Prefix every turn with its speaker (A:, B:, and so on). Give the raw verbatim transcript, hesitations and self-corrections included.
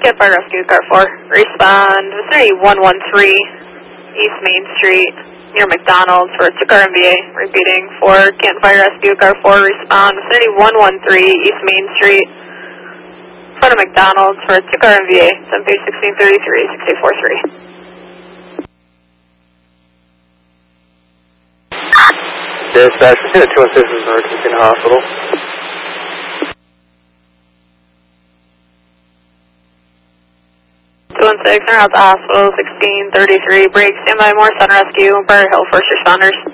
A: Get Fire Rescue Car four. Respond vicinity one one three East Main Street near McDonald's for two-car M V A. Repeating for Canton Fire Rescue Car four. Respond vicinity one one three East Main Street in front of McDonald's for two-car M V A. seven P sixteen thirty-three six eight four three.
B: Dispatch, we're two one six is emergency in the hospital.
A: two one six, in and out the hospital, sixteen thirty-three, break, standby, more sun rescue, Prairie Hill, first responders.